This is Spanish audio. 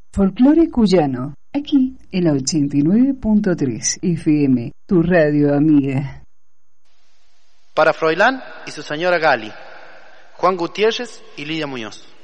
Folclore cuyano, aquí en la 89.3 FM, tu radio amiga. Para Froilán y su señora Gali, Juan Gutiérrez y Lidia Muñoz.